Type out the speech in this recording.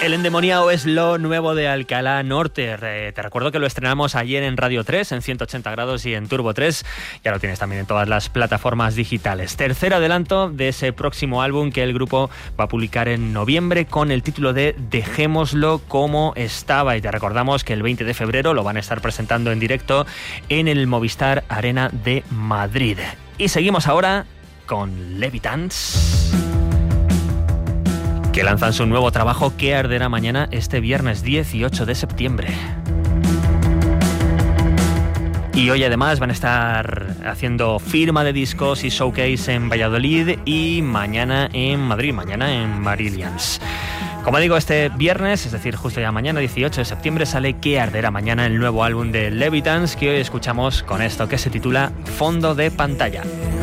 El endemoniado es lo nuevo de Alcalá Norte. Te recuerdo que lo estrenamos ayer en Radio 3, en 180 grados y en Turbo 3. Ya lo tienes también en todas las plataformas digitales. Tercer adelanto de ese próximo álbum que el grupo va a publicar en noviembre con el título de Dejémoslo como estaba. Y te recordamos que el 20 de febrero lo van a estar presentando en directo en el Movistar Arena de Madrid. Y seguimos ahora con Levitans, que lanzan su nuevo trabajo que arderá mañana, este viernes 18 de septiembre. Y hoy además van a estar haciendo firma de discos y showcase en Valladolid y mañana en Madrid, mañana en Marillions. Como digo, este viernes, es decir, justo ya mañana, 18 de septiembre, sale Que arderá mañana, el nuevo álbum de Levitans, que hoy escuchamos con esto que se titula Fondo de pantalla.